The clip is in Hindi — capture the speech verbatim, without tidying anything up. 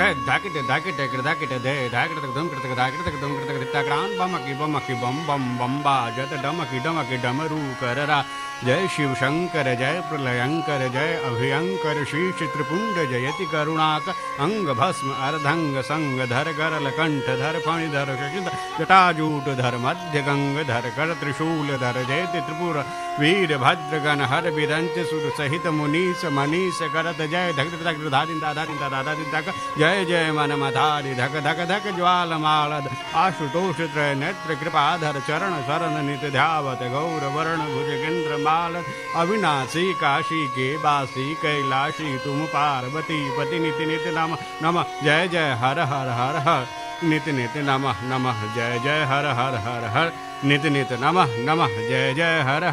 धाकिट धाकिट धाकिट दे धाकिट तक धम करतक धाकिट तक धम करतक दित्ताग्रान बमकी बमकी बम बम बम्बा जत डमकी डमकी डमरू कररा जय शिव शंकर जय प्रलयंकर जय अभयंकर शीश त्रिपुंड जयति करुणाक अंग भस्म अर्धंग संग धर गरल कंठ धर फणिधर शशिध जटाजूट धर मध्य गंग धर कर त्रिशूल धर जयति त्रिपुर वीर भद्रगण हर बिरंच सुर सहित मुनीस मनीष करत जय धक धक धादिन दादिन दादिन धक जय जय मन मधारि धक धक धक ज्वाल माल आशुतोष त्रय नेत्र कृपाधर चरण शरण नित ध्यावत गौर वर्ण भुजगेंद्र माल अविनाशी काशी के बासी कैलाशी तुम पार्वती पति निति नित नम नम जय जय हर हर हर हर नित नित नमः नमः जय जय हर हर हर हर नित नित नमः नमः जय जय हर